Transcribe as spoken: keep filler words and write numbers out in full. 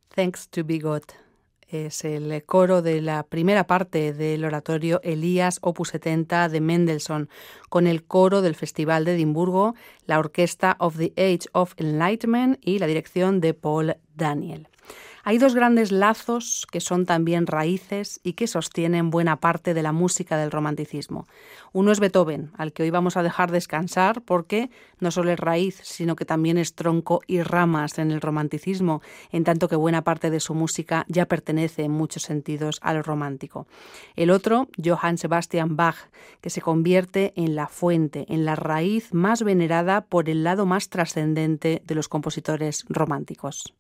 Thanks to be God. Es el coro de la primera parte del oratorio Elías opus setenta de Mendelssohn, con el coro del Festival de Edimburgo, la orquesta of the Age of Enlightenment y la dirección de Paul Daniel. Hay dos grandes lazos que son también raíces y que sostienen buena parte de la música del romanticismo. Uno es Beethoven, al que hoy vamos a dejar descansar porque no solo es raíz, sino que también es tronco y ramas en el romanticismo, en tanto que buena parte de su música ya pertenece en muchos sentidos a lo romántico. El otro, Johann Sebastian Bach, que se convierte en la fuente, en la raíz más venerada por el lado más trascendente de los compositores románticos.